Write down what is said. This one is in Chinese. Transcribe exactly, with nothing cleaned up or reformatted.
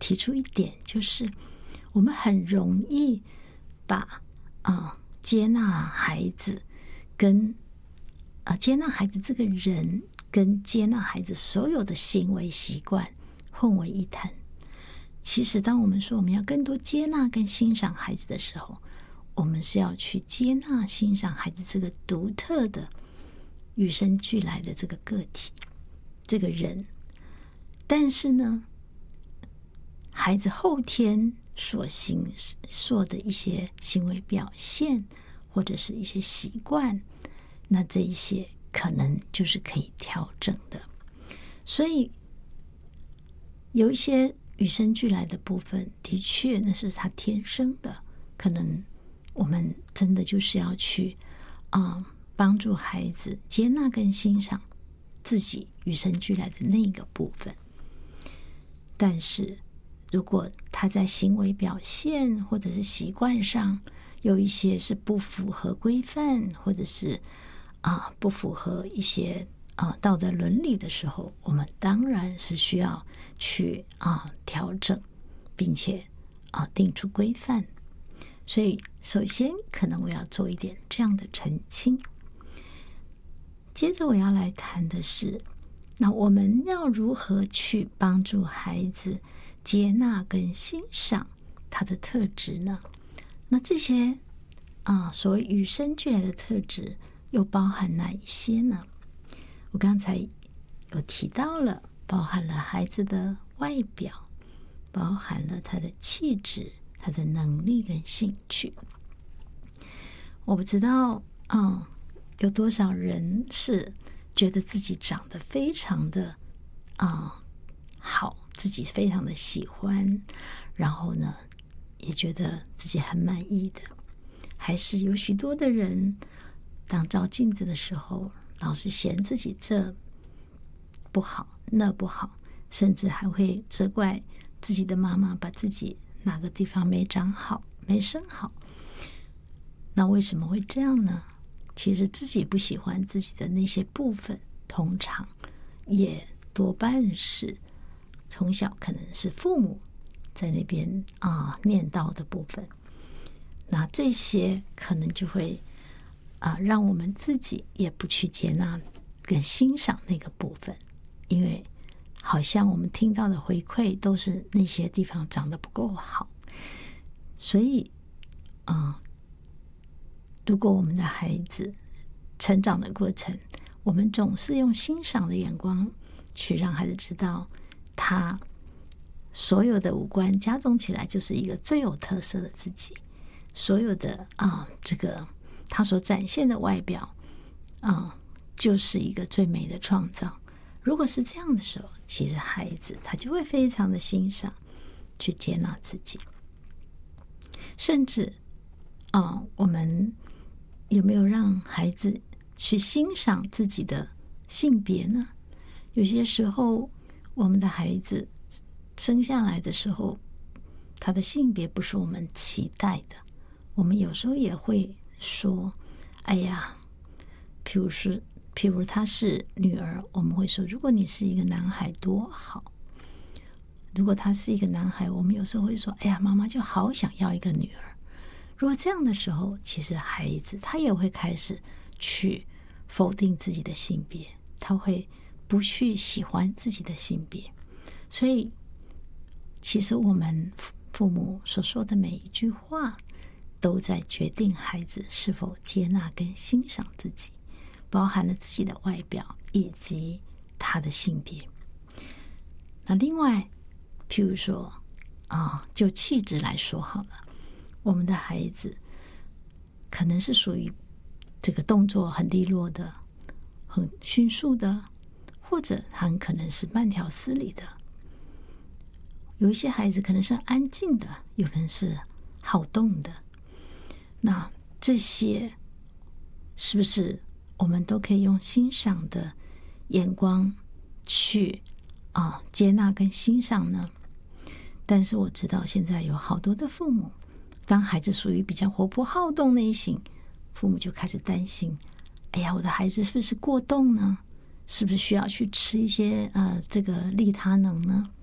提出一点，就是我们很容易把啊、呃、接纳孩子跟啊、呃、接纳孩子这个人跟接纳孩子所有的行为习惯混为一谈。其实当我们说我们要更多接纳跟欣赏孩子的时候，我们是要去接纳欣赏孩子这个独特的与生俱来的这个个体这个人。但是呢，孩子后天所行所的一些行为表现或者是一些习惯，那这一些可能就是可以调整的。所以有一些与生俱来的部分，的确那是他天生的，可能我们真的就是要去啊、呃、帮助孩子接纳跟欣赏自己与生俱来的那个部分。但是如果他在行为表现或者是习惯上有一些是不符合规范，或者是啊、呃、不符合一些啊、呃、道德伦理的时候，我们当然是需要去啊、呃、调整，并且啊、呃、定出规范。所以首先可能我要做一点这样的澄清。接着我要来谈的是，那我们要如何去帮助孩子接纳跟欣赏他的特质呢？那这些啊、呃、所谓与生俱来的特质又包含哪一些呢？我刚才有提到了，包含了孩子的外表，包含了他的气质，他的能力跟兴趣。我不知道嗯，有多少人是觉得自己长得非常的啊、呃、好，自己非常的喜欢，然后呢也觉得自己很满意的。还是有许多的人当照镜子的时候，老是嫌自己这不好那不好，甚至还会责怪自己的妈妈把自己哪个地方没长好没生好。那为什么会这样呢？其实自己不喜欢自己的那些部分，通常也多半是从小可能是父母在那边啊念叨的部分。那这些可能就会啊让我们自己也不去接纳跟欣赏那个部分，因为好像我们听到的回馈都是那些地方长得不够好。所以啊、嗯，如果我们的孩子成长的过程，我们总是用欣赏的眼光去让孩子知道他所有的五官加总起来就是一个最有特色的自己，所有的啊、嗯，这个他所展现的外表啊、嗯，就是一个最美的创造。如果是这样的时候，其实孩子他就会非常的欣赏，去接纳自己。甚至啊、呃，我们有没有让孩子去欣赏自己的性别呢？有些时候我们的孩子生下来的时候，他的性别不是我们期待的。我们有时候也会说，哎呀，譬如是譬如他是女儿，我们会说，如果你是一个男孩多好。如果他是一个男孩，我们有时候会说，哎呀，妈妈就好想要一个女儿。如果这样的时候，其实孩子他也会开始去否定自己的性别，他会不去喜欢自己的性别。所以其实我们父母所说的每一句话都在决定孩子是否接纳跟欣赏自己，包含了自己的外表以及他的性别。那另外譬如说啊，就气质来说好了，我们的孩子可能是属于这个动作很利落的，很迅速的，或者他很可能是慢条斯理的。有一些孩子可能是安静的，有人是好动的。那这些是不是我们都可以用欣赏的眼光去啊接纳跟欣赏呢？但是我知道现在有好多的父母，当孩子属于比较活泼好动那一型，父母就开始担心，哎呀，我的孩子是不是过动呢？是不是需要去吃一些呃这个利他能呢？